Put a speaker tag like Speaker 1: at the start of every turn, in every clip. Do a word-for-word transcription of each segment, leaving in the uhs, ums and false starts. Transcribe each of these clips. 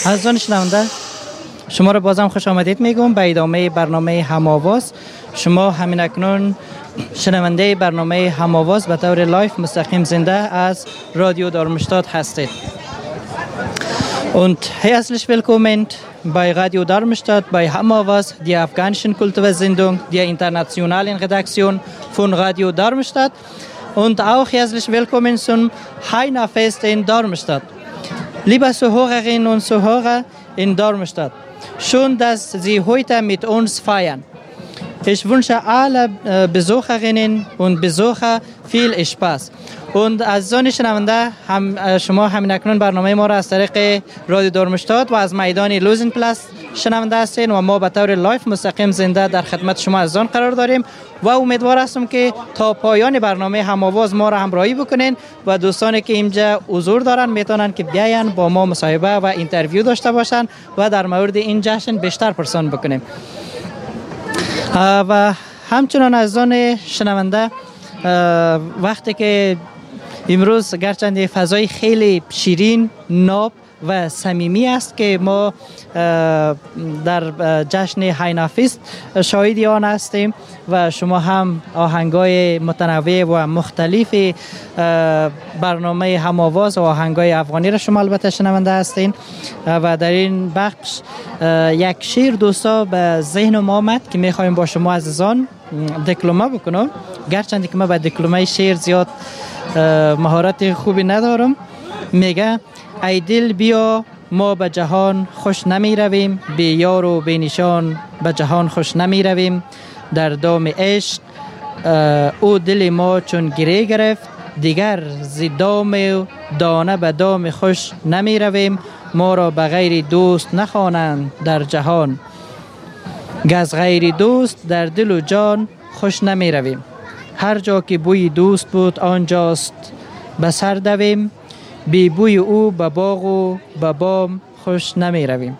Speaker 1: عزیزان شنونده، شما را بازم خوش آمدید میگم به ادامه برنامه هم‌آواز. شما همین اکنون شنونده برنامه هم‌آواز به طور لایف مستقیم زنده از رادیو دارمشتاد هستید. Und herzlich willkommen bei Radio Darmstadt bei Hammerwas, der afghanischen Kultursendung der internationalen Redaktion von Radio Darmstadt. Und auch herzlich willkommen zum Heina-Fest in Darmstadt. Liebe Zuhörerinnen und Zuhörer in Darmstadt, schön, dass Sie heute mit uns feiern. Ich wünsche alle Besucherinnen und Besucher viel Spaß. Und از زان شنونده هم شما همین اکنون برنامه ما را از طریق رادیو دارمشتاد و از میدان لوزین پلاس شنونده هستین و ما به طور لایف مستقیم زنده در خدمت شما از آن قرار داریم و امیدوار هستم که تا پایان برنامه هم‌آواز ما را همراهی بکنین و دوستانی که اینجا حضور دارن میتونن که بیاین با ما مصاحبه و اینترویو داشته باشن و در مورد این جشن بیشتر پرسان بکنیم. و همچنان از آن شنونده وقتی که امروز گرچند فضای خیلی شیرین، ناب و صمیمی است که ما در جشن هینافیست شاهد آن هستیم و شما هم آهنگای متنوع و مختلف برنامه هم‌آواز و آهنگای افغانی را شما البته شنونده هستین و در این بخش یک شعر دوستا به ذهن ما آمد که میخوایم با شما عزیزان دکلمه بکنم، گرچند که من به دکلمه شعر زیاد مهارت خوبی ندارم. میگه ای دل بیا ما به جهان خوش نمی رویم، بی یار و بی نشان به جهان خوش نمی رویم. در دام عشق او دل ما چون گره گرفت، دیگر ز دام دانه به دام خوش نمی رویم. ما را به غیر دوست نخوانند در جهان، گز غیر دوست در دل و جان خوش نمی رویم. هر جا که بوی دوست بود آنجاست به سر دویم، بی بوی او به باغ و به بام خوش نمی رویم.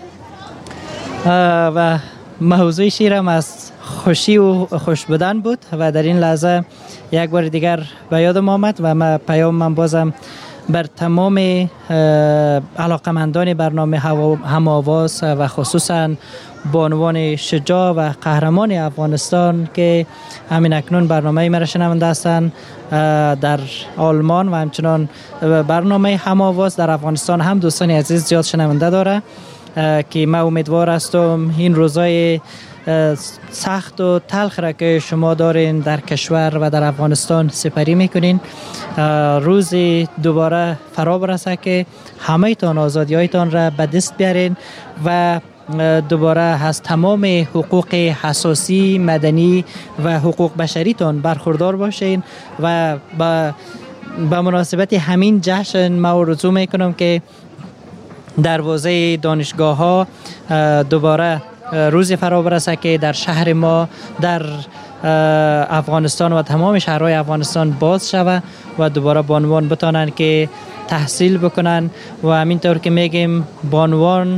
Speaker 1: و موضوع شیرم از خوشی و خوش بودن بود و در این لحظه یک بار دیگر به یادم آمد و من پیام من بازم بر تمام علاقمندان برنامه هم‌آواز و خصوصا بانوان شجاع و قهرمان افغانستان که همین اکنون برنامه مرا شنونده هستند در آلمان و همچنان برنامه هم‌آواز در افغانستان هم دوستان عزیز زیاد شنونده داره که من امیدوار هستم این روزای سخت و تلخ را که شما دارین در کشور و در افغانستان سپری میکنین روز دوباره فرا برسه که همه تان آزادی هایتان را به دست بیارین و دوباره از تمام حقوق اساسی مدنی و حقوق بشریتان برخوردار باشین. و با به مناسبت همین جشن ما رجوع میکنم که دروازه دانشگاه ها دوباره روز فرا برسه که در شهر ما در افغانستان و تمام شهرهای افغانستان باز شود و دوباره بانوان بتانن که تحصیل بکنن و همینطور که میگیم بانوان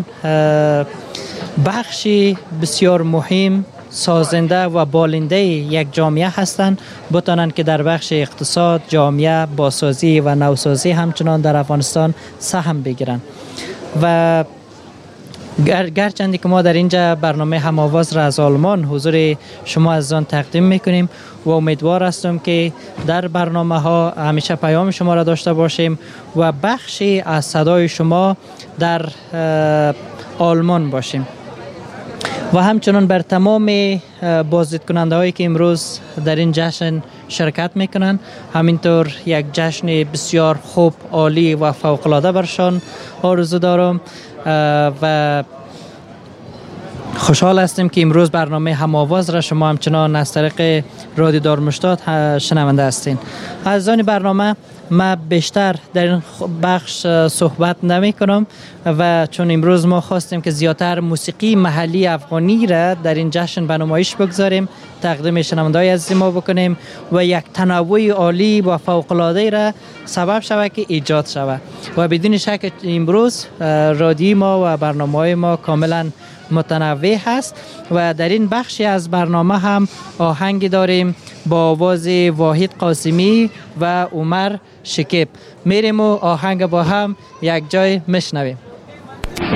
Speaker 1: بخشی بسیار مهم سازنده و بالنده یک جامعه هستند، بتانن که در بخش اقتصاد، جامعه، بازسازی و نوسازی همچنان در افغانستان سهم بگیرن. و گرچند که ما در اینجا برنامه هم‌آواز را از آلمان حضور شما از آن تقدیم میکنیم و امیدوار هستم که در برنامه ها همیشه پیام شما را داشته باشیم و بخشی از صدای شما در آلمان باشیم. و همچنان بر تمام بازدید کننده هایی که امروز در این جشن شرکت میکنن همینطور یک جشن بسیار خوب، عالی و فوق‌العاده برشان آرزو دارم و خوشحال هستیم که امروز برنامه هم‌آواز را شما همچنان از طریق رادیو دارمشتاد شنونده هستین. از آن برنامه من بیشتر در این بخش صحبت نمی کنم و چون امروز ما خواستیم که زیادتر موسیقی محلی افغانی را در این جشن به نمایش بگذاریم، تقدیم شنونده‌های عزیز ما بکنیم و یک تنوع عالی و فوق‌العاده را سبب شود که ایجاد شود. و بدون شک امروز رادیو ما و برنامه‌های ما کاملا متنوع هست و در این بخشی از برنامه هم آهنگی داریم با آواز واحد قاسمی و عمر شکیب. میریم و آهنگ با هم یک جای میشنویم.